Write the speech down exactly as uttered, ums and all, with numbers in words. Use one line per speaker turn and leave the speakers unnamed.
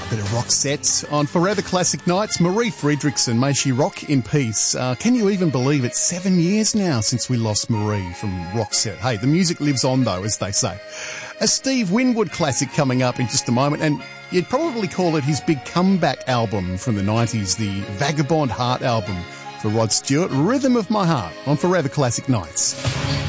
Bit of Roxette on Forever Classic Nights. Marie Fredriksson, may she rock in peace. Uh, can you even believe it's seven years now since we lost Marie from Roxette? Hey, the music lives on though, as they say. A Steve Winwood classic coming up in just a moment, and you'd probably call it his big comeback album from the nineties, the Vagabond Heart album for Rod Stewart, Rhythm of My Heart on Forever Classic Nights.